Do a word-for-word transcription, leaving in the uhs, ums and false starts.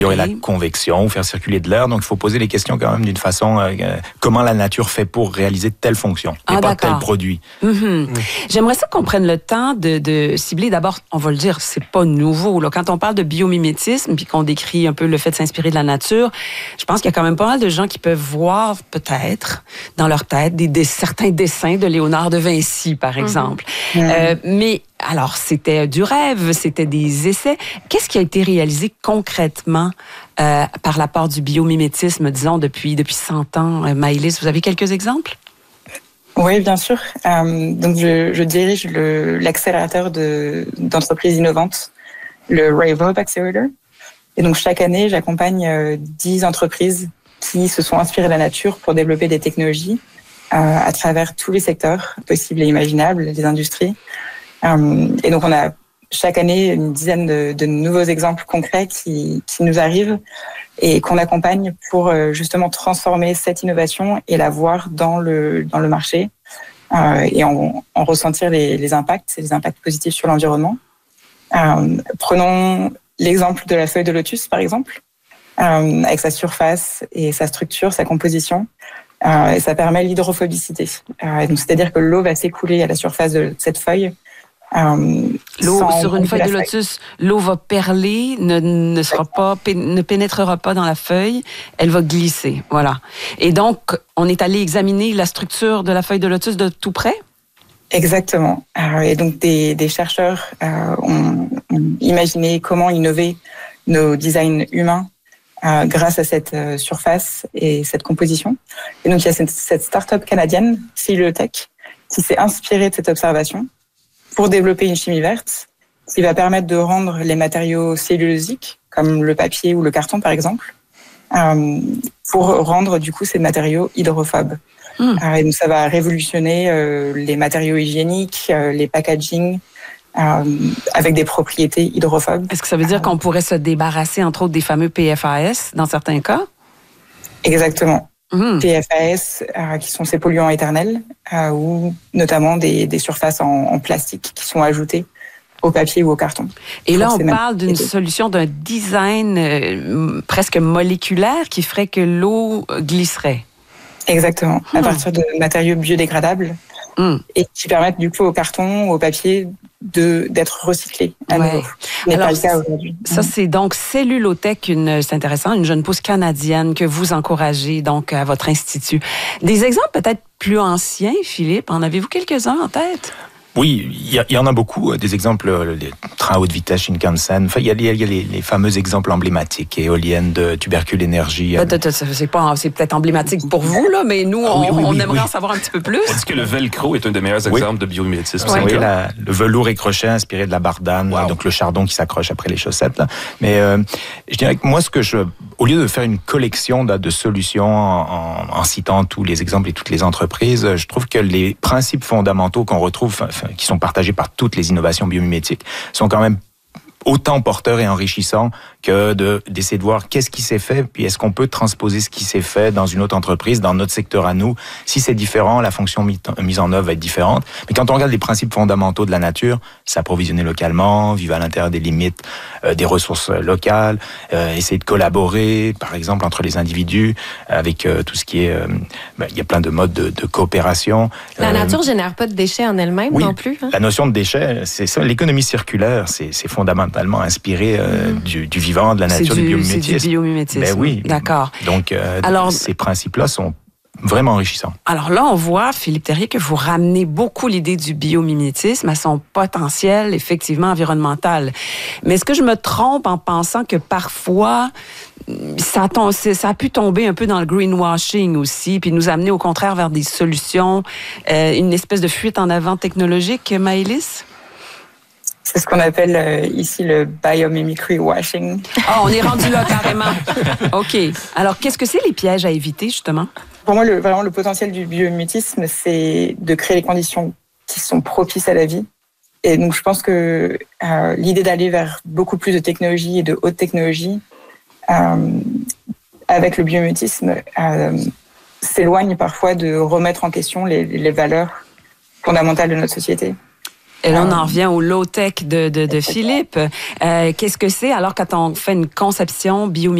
Il y aurait la convection, faire circuler de l'air. Donc, il faut poser les questions quand même d'une façon, euh, comment la nature fait pour réaliser telle fonction et ah, pas d'accord. tel produit. Mm-hmm. Mm. J'aimerais ça qu'on prenne le temps de, de cibler. D'abord, on va le dire, c'est pas nouveau. Là. Quand on parle de biomimétisme puis qu'on décrit un peu le fait de s'inspirer de la nature, je pense qu'il y a quand même pas mal de gens qui peuvent voir peut-être dans leur tête des, des certains dessins de Léonard de Vinci, par exemple. Mm-hmm. Euh, mais alors, c'était du rêve, c'était des essais. Qu'est-ce qui a été réalisé concrètement euh, par la part du biomimétisme, disons, depuis, depuis cent ans? Euh, Maëlys, vous avez quelques exemples? Oui, bien sûr. Euh, donc, je, je dirige le, l'accélérateur de, d'entreprises innovantes, le Rave Hub Accelerator. Et donc, chaque année, j'accompagne euh, dix entreprises qui se sont inspirées de la nature pour développer des technologies euh, à travers tous les secteurs possibles et imaginables, les industries. Euh, et donc, on a chaque année une dizaine de, de nouveaux exemples concrets qui, qui nous arrivent et qu'on accompagne pour euh, justement transformer cette innovation et la voir dans le, dans le marché euh, et en, en ressentir les, les impacts, les impacts positifs sur l'environnement. Euh, prenons l'exemple de la feuille de lotus, par exemple, euh, avec sa surface et sa structure, sa composition. Euh, et ça permet l'hydrophobicité. Euh, donc, c'est-à-dire que l'eau va s'écouler à la surface de cette feuille. Euh, l'eau sur une feuille de lotus, l'eau va perler, ne, ne sera pas, ne pénétrera pas dans la feuille, elle va glisser, voilà. Et donc, on est allé examiner la structure de la feuille de lotus de tout près? Exactement. Euh, et donc, des, des chercheurs euh, ont, ont imaginé comment innover nos designs humains euh, grâce à cette euh, surface et cette composition. Et donc, il y a cette, cette start-up canadienne, Cellulotech, qui s'est inspirée de cette observation pour développer une chimie verte qui va permettre de rendre les matériaux cellulosiques, comme le papier ou le carton par exemple, euh, pour rendre du coup ces matériaux hydrophobes. Mmh. Euh, et donc ça va révolutionner euh, les matériaux hygiéniques, euh, les packaging, euh, avec des propriétés hydrophobes. Est-ce que ça veut dire euh, qu'on pourrait se débarrasser entre autres des fameux P F A S dans certains cas? Exactement. Mmh. P F A S, euh, qui sont ces polluants éternels, euh, ou notamment des, des surfaces en, en plastique qui sont ajoutées au papier ou au carton. Et là, on parle d'une solution, d'un design euh, presque moléculaire qui ferait que l'eau glisserait. Exactement, mmh. à partir de matériaux biodégradables mmh. et qui permettent du coup au carton, au papier, de d'être recyclés à ouais. nouveau. Mais alors, pas le cas aujourd'hui. Ça, c'est donc Cellulotech, une, c'est intéressant, une jeune pousse canadienne que vous encouragez donc à votre institut. Des exemples peut-être plus anciens, Philippe, en avez-vous quelques-uns en tête? Oui, il y, y en a beaucoup, des exemples, les trains à haute vitesse Shinkansen. Enfin, il y a, y a les, les fameux exemples emblématiques, éoliennes de Tubercule Énergie. C'est pas, c'est peut-être emblématique pour vous, là, mais nous, on, oui, oui, on oui, aimerait oui. en savoir un petit peu plus. Est-ce que le velcro est un des meilleurs exemples oui. de biomimétisme? Oui, oui la, le velours et crochet inspiré de la bardane, wow. donc le chardon qui s'accroche après les chaussettes. Là. Mais euh, je dirais que moi, ce que je, au lieu de faire une collection de, de solutions en, en, en citant tous les exemples et toutes les entreprises, je trouve que les principes fondamentaux qu'on retrouve, qui sont partagés par toutes les innovations biomimétiques, sont quand même autant porteurs et enrichissants que de, d'essayer de voir qu'est-ce qui s'est fait, puis est-ce qu'on peut transposer ce qui s'est fait dans une autre entreprise, dans notre secteur à nous. Si c'est différent, la fonction mise en œuvre va être différente. Mais quand on regarde les principes fondamentaux de la nature, s'approvisionner localement, vivre à l'intérieur des limites euh, des ressources locales, euh, essayer de collaborer, par exemple, entre les individus, avec euh, tout ce qui est... Euh, ben, il y a plein de modes de, de coopération. La euh, nature génère pas de déchets en elle-même oui, non plus. Hein? La notion de déchets, c'est ça. L'économie circulaire, c'est, c'est fondamentalement inspiré euh, mmh. du, du vivant, de la nature, du, du biomimétisme. C'est du biomimétisme. Ben oui. D'accord. Donc, euh, Alors, ces principes-là sont vraiment enrichissants. Alors là, on voit, Philippe Terrier, que vous ramenez beaucoup l'idée du biomimétisme à son potentiel, effectivement, environnemental. Mais est-ce que je me trompe en pensant que parfois, ça, tombe, ça a pu tomber un peu dans le greenwashing aussi, puis nous amener au contraire vers des solutions, euh, une espèce de fuite en avant technologique, Maëlys? C'est ce qu'on appelle euh, ici le biomimicry washing. Ah, oh, on est rendu là carrément. OK. Alors, qu'est-ce que c'est les pièges à éviter, justement? Pour moi, le, vraiment, le potentiel du biomimétisme, c'est de créer les conditions qui sont propices à la vie. Et donc, je pense que euh, l'idée d'aller vers beaucoup plus de technologie et de haute technologie euh, avec le biomimétisme euh, s'éloigne parfois de remettre en question les, les valeurs fondamentales de notre société. Et là, on en revient au low-tech de, de, de Philippe. Euh, qu'est-ce que c'est alors quand on fait une conception biomimétique?